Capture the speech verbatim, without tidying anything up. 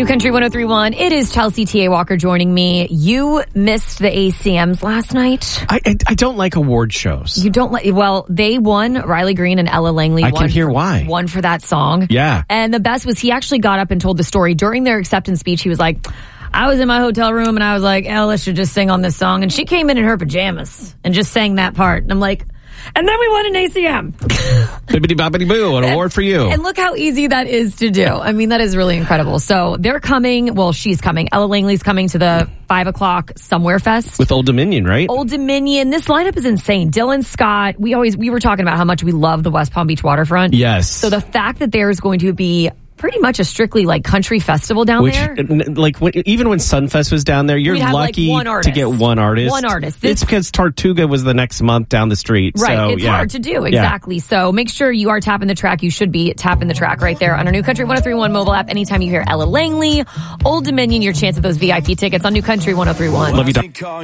New Country one oh three point one. It is Chelsea T A. Walker joining me. You missed the A C Ms last night. I, I I don't like award shows. You don't like, well, they won. Riley Green and Ella Langley I won. can hear for, why. Won for that song. Yeah. And the best was he actually got up and told the story. During their acceptance speech, he was like, I was in my hotel room and I was like, Ella should just sing on this song. And she came in in her pajamas and just sang that part. And I'm like, and then we won an A C M. Bibbidi bobbidi boo, an award for you. And look how easy that is to do. I mean, that is really incredible. So they're coming. Well, she's coming. Ella Langley's coming to the five o'clock Somewhere Fest. With Old Dominion, right? Old Dominion. This lineup is insane. Dylan Scott. We always, we were talking about how much we love the West Palm Beach waterfront. Yes. So the fact that there is going to be pretty much a strictly like country festival down Which, there. like, when, even when Sunfest was down there, you're We'd have, lucky like, one to artist. get one artist. One artist. This- it's because Tortuga was the next month down the street. Right. So, it's yeah. hard to do. Yeah. Exactly. So make sure you are tapping the track. You should be tapping the track right there on our New Country one oh three point one mobile app. Anytime you hear Ella Langley, Old Dominion, your chance at those V I P tickets on New Country one oh three point one. Love you, Doc.